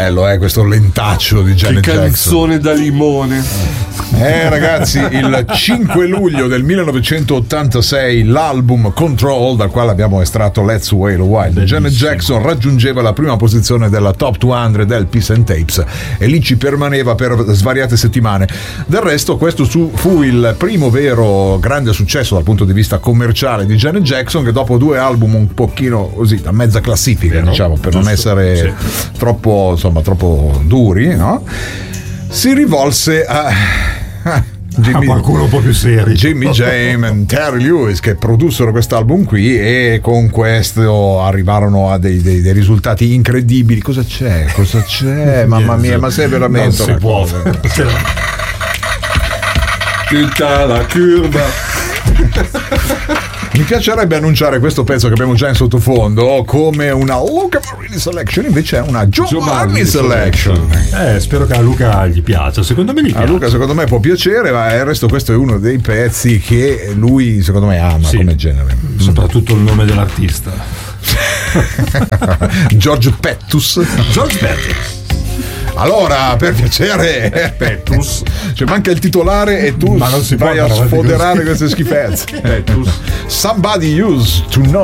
bello, questo lentaccio di Janet Jackson. Canzone da limone. Ragazzi, il 5 luglio del 1986 l'album Control, dal quale abbiamo estratto Let's Wail Wild, Bellissimo. Janet Jackson raggiungeva la prima posizione della Top 200 del Peace and Tapes e lì ci permaneva per svariate settimane. Del resto questo fu il primo vero grande successo dal punto di vista commerciale di Janet Jackson, che dopo 2 album un pochino così da mezza classifica, diciamo, per non essere troppo duri, no? Si rivolse a qualcuno un po' più serio, Jimmy Jam e Terry Lewis, che produssero quest'album qui, e con questo arrivarono a dei risultati incredibili. Cosa c'è? Mamma mia, ma sei veramente non si può. Tutta la curva. Mi piacerebbe annunciare questo pezzo che abbiamo già in sottofondo come una Luca Marini Selection, invece è una Giovanni Selection. Spero che a Luca gli piaccia. Secondo me gli piace. A Luca secondo me può piacere, ma il resto questo è uno dei pezzi che lui secondo me ama come genere. Soprattutto il nome dell'artista. George Pettus. Allora, per piacere, Pettus. Cioè manca il titolare e tu Ma non si vai può a andare avanti sfoderare così. queste schifezze. Pettus. Somebody used to know